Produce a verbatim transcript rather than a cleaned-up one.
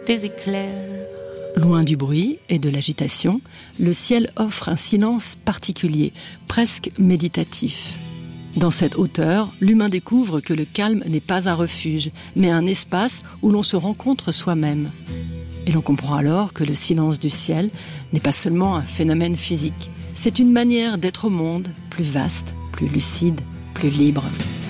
tes éclairs. Loin du bruit et de l'agitation, le ciel offre un silence particulier, presque méditatif. Dans cette hauteur, l'humain découvre que le calme n'est pas un refuge, mais un espace où l'on se rencontre soi-même. Et l'on comprend alors que le silence du ciel n'est pas seulement un phénomène physique. C'est une manière d'être au monde plus vaste, plus lucide, plus libre.